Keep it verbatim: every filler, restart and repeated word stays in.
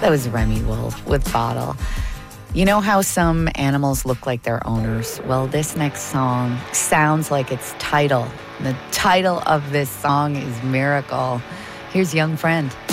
That was Remy Wolf with Bottle. You know how some animals look like their owners? Well, this next song sounds like its title. The title of this song is Miracle. Here's Young Friend.